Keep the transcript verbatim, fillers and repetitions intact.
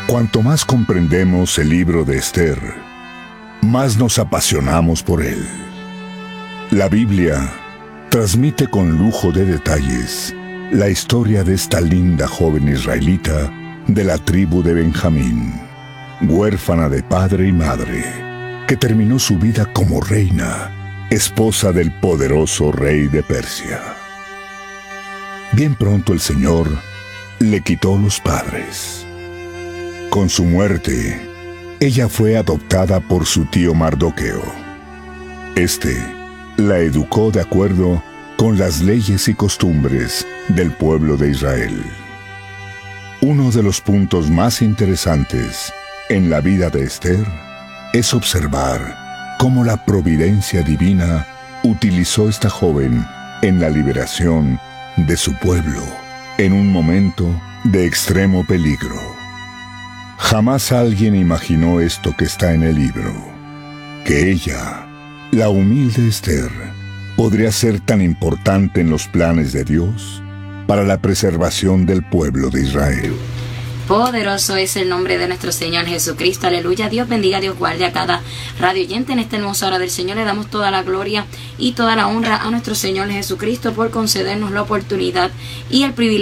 Cuanto más comprendemos el libro de Esther, más nos apasionamos por él. La Biblia transmite con lujo de detalles la historia de esta linda joven israelita de la tribu de Benjamín, huérfana de padre y madre, que terminó su vida como reina, esposa del poderoso rey de Persia. Bien pronto el Señor le quitó los padres. Con su muerte, ella fue adoptada por su tío Mardoqueo. Este la educó de acuerdo con las leyes y costumbres del pueblo de Israel. Uno de los puntos más interesantes en la vida de Esther es observar cómo la providencia divina utilizó esta joven en la liberación de su pueblo en un momento de extremo peligro. Jamás alguien imaginó esto que está en el libro, que ella, la humilde Esther, podría ser tan importante en los planes de Dios para la preservación del pueblo de Israel. Poderoso es el nombre de nuestro Señor Jesucristo. Aleluya. Dios bendiga, Dios guarde a cada radio oyente en esta hermosa hora del Señor. Le damos toda la gloria y toda la honra a nuestro Señor Jesucristo por concedernos la oportunidad y el privilegio